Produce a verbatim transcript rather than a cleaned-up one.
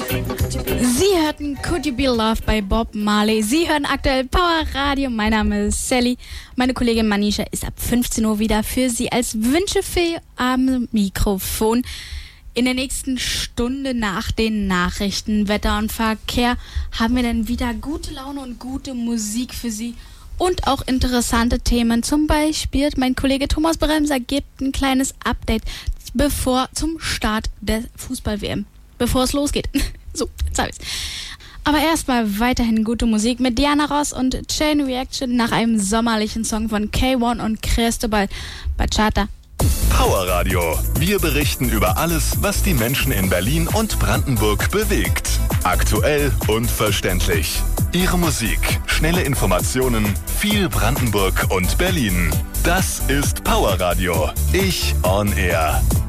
Sie hörten Could You Be Loved bei Bob Marley. Sie hören aktuell Power Radio. Mein Name ist Sally. Meine Kollegin Manisha ist ab fünfzehn Uhr wieder für Sie als Wünschefee am Mikrofon. In der nächsten Stunde nach den Nachrichten, Wetter und Verkehr haben wir dann wieder gute Laune und gute Musik für Sie und auch interessante Themen. Zum Beispiel mein Kollege Thomas Bremser gibt ein kleines Update bevor zum Start der Fußball-W M. Bevor es losgeht. So, jetzt hab ich's. Aber erstmal weiterhin gute Musik mit Diana Ross und Chain Reaction nach einem sommerlichen Song von K eins und Cristobal Bachata. Power Radio. Wir berichten über alles, was die Menschen in Berlin und Brandenburg bewegt. Aktuell und verständlich. Ihre Musik, schnelle Informationen, viel Brandenburg und Berlin. Das ist Power Radio. Ich on Air.